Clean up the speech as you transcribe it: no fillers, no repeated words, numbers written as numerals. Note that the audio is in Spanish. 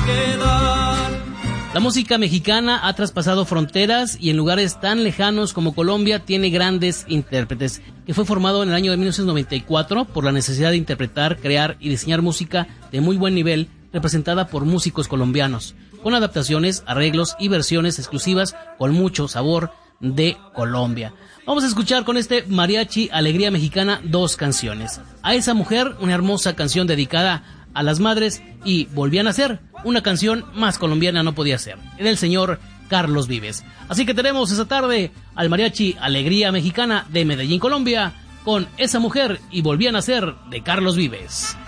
quedar. La música mexicana ha traspasado fronteras y en lugares tan lejanos como Colombia tiene grandes intérpretes, que fue formado en el año de 1994 por la necesidad de interpretar, crear y diseñar música de muy buen nivel, representada por músicos colombianos, con adaptaciones, arreglos y versiones exclusivas con mucho sabor de Colombia. Vamos a escuchar con este Mariachi Alegría Mexicana 2 canciones. A esa mujer, una hermosa canción dedicada a las madres, y Volví a nacer, una canción más colombiana no podía ser, del señor Carlos Vives. Así que tenemos esa tarde al Mariachi Alegría Mexicana de Medellín, Colombia, con Esa mujer y Volví a nacer de Carlos Vives.